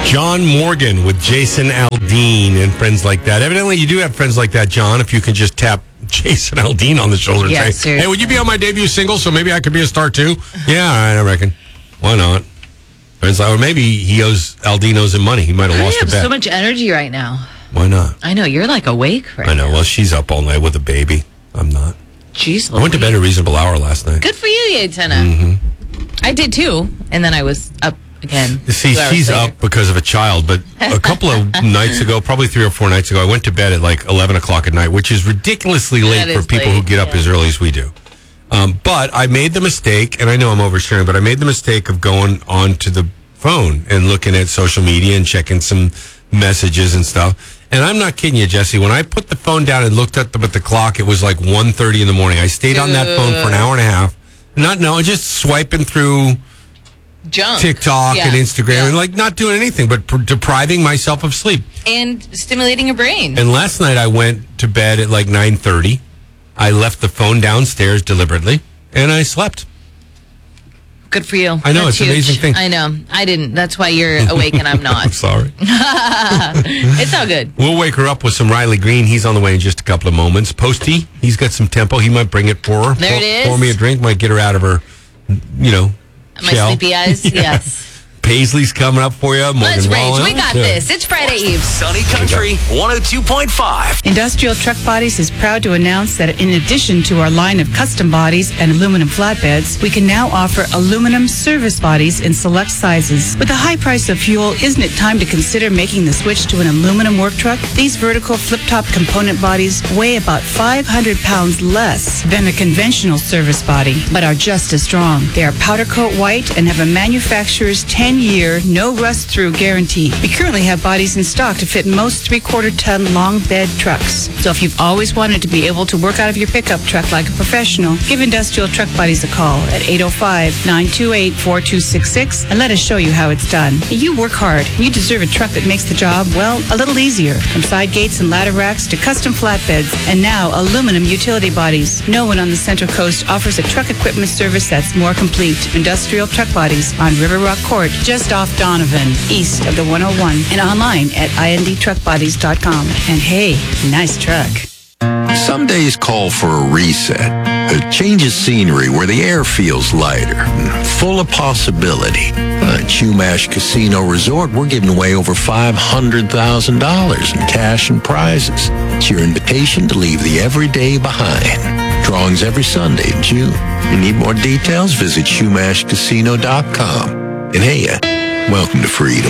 John Morgan with Jason Aldean and friends like that. Evidently, you do have friends like that, John, if you can just tap Jason Aldean on the shoulder and say, seriously. hey, would you be on my debut single so maybe I could be a star too? Yeah, all right, I reckon. Why not? Friends like, or maybe Aldean owes him money. He might have lost a bet. I have so much energy right now. Why not? I know, you're like awake right now. I know. Well, she's up all night with a baby. I'm not. Jeez, I went to bed at a reasonable hour last night. Good for you, Yatena. Mm-hmm. I did too, and then I was up again. See, 2 hours she's later. up because of a child, but a couple of nights ago, probably 3 or 4 nights ago, I went to bed at like 11 o'clock at night, which is ridiculously late That for is people late, who get up as early as we do. But I made the mistake, and I know I'm oversharing, but I made the mistake of going onto the phone and looking at social media and checking some messages and stuff. And I'm not kidding you, Jesse. When I put the phone down and looked at the clock, it was like 1:30 in the morning. I stayed on that phone for an hour and a half. Just swiping through Junk. TikTok and Instagram and like not doing anything but depriving myself of sleep. And stimulating your brain. And last night I went to bed at like 9:30. I left the phone downstairs deliberately and I slept. Good for you. I know, That's it's an huge. amazing thing. I know. I didn't. That's why you're awake and I'm not. I'm sorry. It's all good. We'll wake her up with some Riley Green. He's on the way in just a couple of moments. Posty, he's got some tempo. He might bring it for her. There it is. Pour me a drink. Might get her out of her, My shell. sleepy eyes. Yes. Paisley's coming up for you. Let's Morgan rage. Wallen. We got Yeah. this. It's Friday Eve. Sunny Country 102.5. Industrial Truck Bodies is proud to announce that in addition to our line of custom bodies and aluminum flatbeds, we can now offer aluminum service bodies in select sizes. With the high price of fuel, isn't it time to consider making the switch to an aluminum work truck? These vertical flip-top component bodies weigh about 500 pounds less than a conventional service body, but are just as strong. They are powder coat white and have a manufacturer's 10-year, no rust-through guarantee. We currently have bodies in stock to fit most 3/4-ton long bed trucks. So if you've always wanted to be able to work out of your pickup truck like a professional, give Industrial Truck Bodies a call at 805-928-4266 and let us show you how it's done. You work hard. You deserve a truck that makes the job, well, a little easier. From side gates and ladder racks to custom flatbeds and now aluminum utility bodies. No one on the Central Coast offers a truck equipment service that's more complete. Industrial Truck Bodies on River Rock Court, just off Donovan, east of the 101, and online at indtruckbodies.com. And hey, nice truck. Some days call for a reset, a change of scenery where the air feels lighter and full of possibility. At Chumash Casino Resort, we're giving away over $500,000 in cash and prizes. It's your invitation to leave the everyday behind. Drawings every Sunday in June. You need more details? Visit ChumashCasino.com. And hey, welcome to freedom.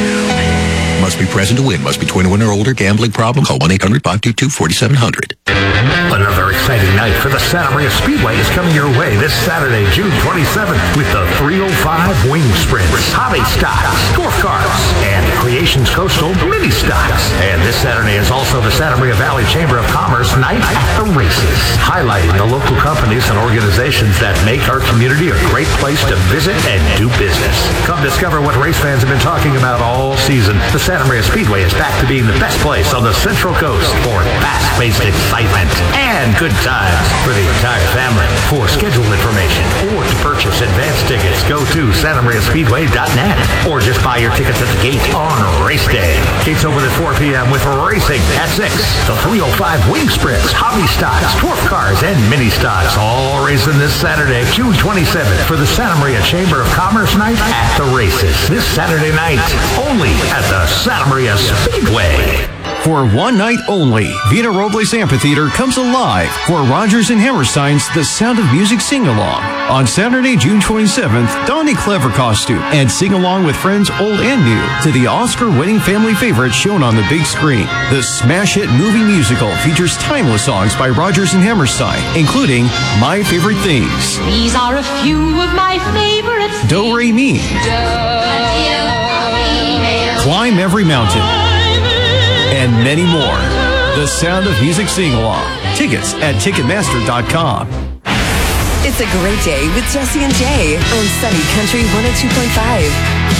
Must be present to win. Must be 21 or older. Gambling problem? Call 1-800-522-4700. Another exciting night for the Santa Maria Speedway is coming your way this Saturday, June 27th, with the 305 Wing Sprints, Hobby Stocks, Dwarf Cars, and Creations Coastal Mini Stocks. And this Saturday is also the Santa Maria Valley Chamber of Commerce Night at the Races, highlighting the local companies and organizations that make our community a great place to visit and do business. Come discover what race fans have been talking about all season. The Santa Maria Speedway is back to being the best place on the Central Coast for fast-paced excitement and good times for the entire family. For schedule information or to purchase advance tickets, go to santamariaspeedway.net or just buy your tickets at the gate on race day. Gates open at 4 p.m. with racing at 6. The 305 Wing Sprints, Hobby Stocks, Dwarf Cars, and Mini Stocks all racing this Saturday, June 27th for the Santa Maria Chamber of Commerce Night at the Races. This Saturday night, only at the Santa Maria Speedway. For one night only, Vita Robles Amphitheater comes alive for Rogers and Hammerstein's The Sound of Music Sing-Along. On Saturday, June 27th, don a clever costume and sing along with friends old and new to the Oscar-winning family favorite shown on the big screen. The smash hit movie musical features timeless songs by Rogers and Hammerstein, including My Favorite Things, These are a few of my favorites. Do Re Mi, Climb Every Mountain, and many more. The Sound of Music Sing-Along. Tickets at Ticketmaster.com. It's a great day with Jesse and Jay on Sunny Country 102.5.